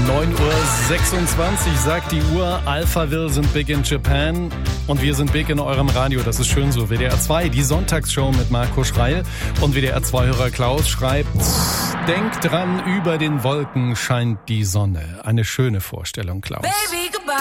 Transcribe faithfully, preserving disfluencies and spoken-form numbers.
neun Uhr sechsundzwanzig sagt die Uhr. Alphaville sind big in Japan und wir sind big in eurem Radio. Das ist schön so. W D R zwei, die Sonntagsshow mit Marco Schreil. Und W D R zwei-Hörer Klaus schreibt: Denk dran, über den Wolken scheint die Sonne. Eine schöne Vorstellung, Klaus. Baby, goodbye.